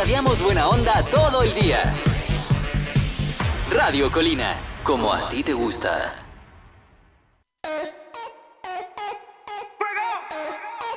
irradiamos buena onda todo el día. Radio Colina, como a ti te gusta.